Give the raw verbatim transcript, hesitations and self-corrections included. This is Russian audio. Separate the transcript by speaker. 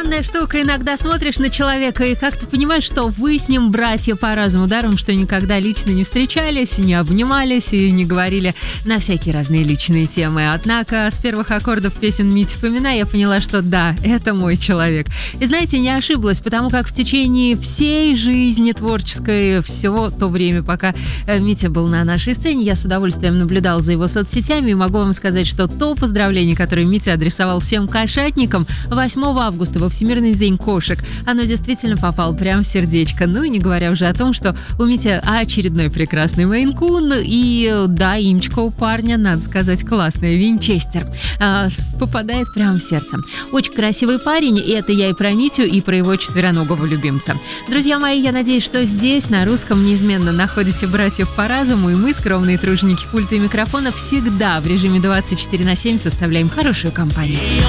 Speaker 1: Странная штука, иногда смотришь на человека и как-то понимаешь, что вы с ним братья по разуму, даром, что никогда лично не встречались, не обнимались и не говорили на всякие разные личные темы. Однако с первых аккордов песен Мити Фомина я поняла, что да, это мой человек. И знаете, не ошиблась, потому как в течение всей жизни творческой, все то время, пока Митя был на нашей сцене, я с удовольствием наблюдала за его соцсетями и могу вам сказать, что то поздравление, которое Митя адресовал всем кошатникам восьмого августа во Всемирный день кошек, оно действительно попало прямо в сердечко. Ну и не говоря уже о том, что у Мити очередной прекрасный мейн-кун, и да, имечко у парня, надо сказать, классное, Винчестер, а, попадает прямо в сердце. Очень красивый парень, и это я и про Митю, и про его четвероногого любимца. Друзья мои, я надеюсь, что здесь, на русском, неизменно находите братьев по разуму, и мы, скромные труженики пульта и микрофона, всегда в режиме двадцать четыре на семь составляем хорошую компанию.